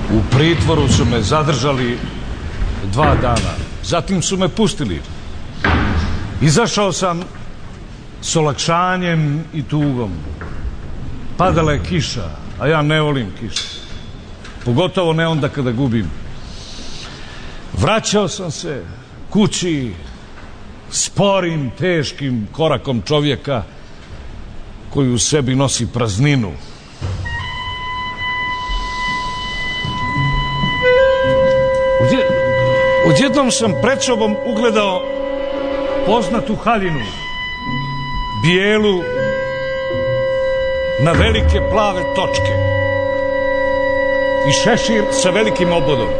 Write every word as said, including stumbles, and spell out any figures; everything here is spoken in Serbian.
U pritvoru su me zadržali dva dana. Zatim su me pustili. Izašao sam s olakšanjem i tugom. Padala je kiša, a ja ne volim kišu. Pogotovo ne onda kada gubim. Vraćao sam se kući sporim, teškim korakom čovjeka koji u sebi nosi prazninu. Odjednom sam pred sobom ugledao poznatu haljinu, bijelu na velike plave točke i šešir sa velikim obodom.